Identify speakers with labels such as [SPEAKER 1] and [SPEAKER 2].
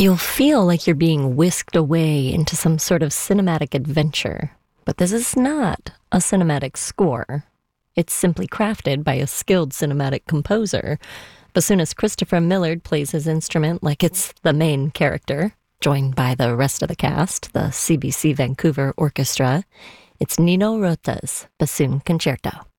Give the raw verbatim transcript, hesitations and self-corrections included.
[SPEAKER 1] You'll feel like you're being whisked away into some sort of cinematic adventure. But this is not a cinematic score. It's simply crafted by a skilled cinematic composer. Bassoonist Christopher Millard plays his instrument like it's the main character, joined by the rest of the cast, the C B C Vancouver Orchestra. It's Nino Rota's Bassoon Concerto.